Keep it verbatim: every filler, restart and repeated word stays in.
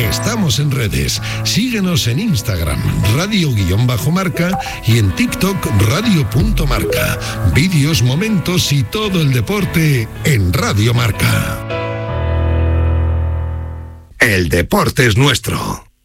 Estamos en redes. Síguenos en Instagram, radio-marca, y en TikTok, radio.marca. Vídeos, momentos y todo el deporte en Radio Marca. El deporte es nuestro.